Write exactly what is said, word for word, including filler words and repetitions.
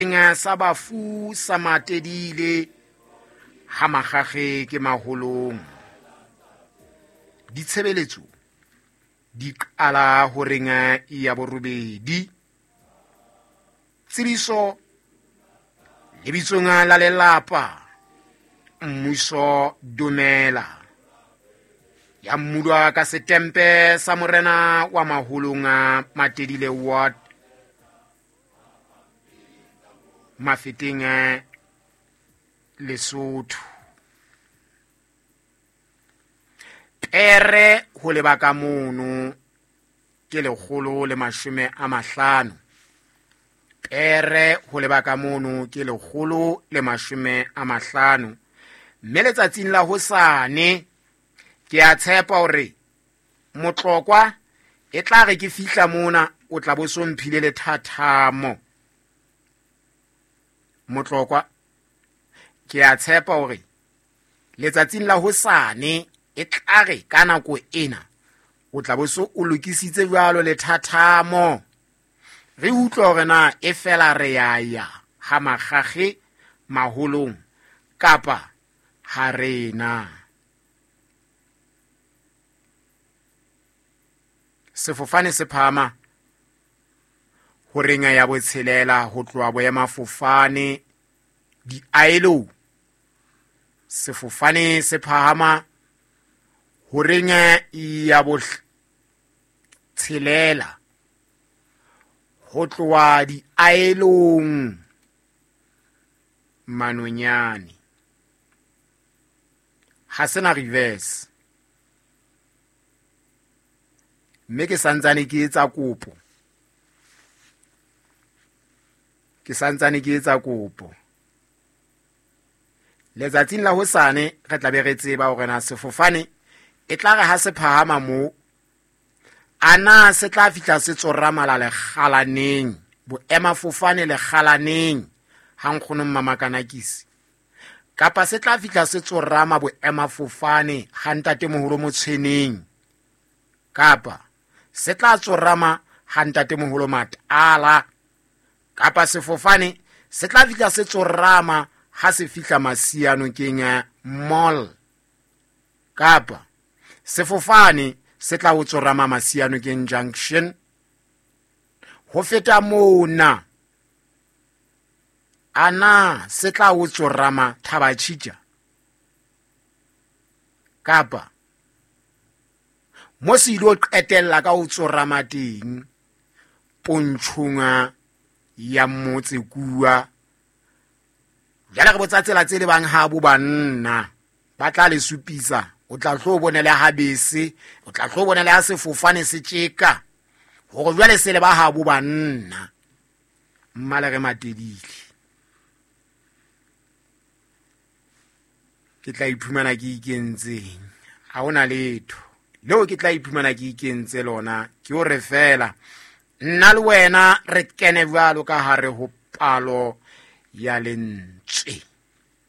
nga sa bafu sa matedile ha magage ke maholong. Ditshebeletso di qala ho renga ya borobedi. Tsebiso lebitsong la lelapa, mmuso dumela ya mmudwa ka setempe sa morena wa maholong a matedile ward Mafeteng Lesotho. Pere ho lebaka mono ke lekgolo le mashome a mahlano. Pere ho lebaka mono ke lekgolo le mashome a mahlano. Mme letsatsing la hosane ke a tshepa hore motlokwa e tla re ke fihla mona o tla bo so mphile le thathamo. Motlokwa ke a tshepa hore letsatsing la hosane e tla re ka nako ena o tla bo so o lokisitse jwalo le thathamo. Re utlwa hore na e fela re ya ya ha magage maholong kapa ha rena. Sefofane se phahama ho renga ya botshelela ho tloha boemafofane di aelo. Sefofane se phahama ho renga ya botshelela ho tloha di aelong Manonyane. Ha sena reverse. Mme ke santsane ke etsa kopo. Ke santsane ke etsa kopo. Letsatsing la hosane re tla be re tseba hore na sefofane e tla re ha se phahama mo ana se tla fihla se tsorama la lekgalaneng boemafofane lekgalaneng ha nkgono Mmamakanakisi, kapa se tla fihla se tsorama boemafofane ha ntatemoholo Motshweneng, kapa se tla tsorama ha ntatemoholo Matala, kapa sefofane se tla fihla se tsorama ha se fihla Masianokeng Mall, kapa sefofane se tla o tsorama Masianokeng Junction. Ho feta mona ana se tla o tsorama Thaba Tshitja, kapa mo se ilo qetella ka o tsorama teng Pontshonga ya Motsekua. Jala re botsa tsela tse le bang ha bo banna ba tla le supisa, o tla tlo bonela ha bese, o tla tlo bonela ha sefofane se tjeka hore jwale se le ba ha bo banna mmale re matedile. Ke tla iphumana ke ikentseng ha hona letho leo ke tla iphumana ke ikentse lona ke o re fela nna le wena re kene jwalo ka hare ho palo ya lentswe.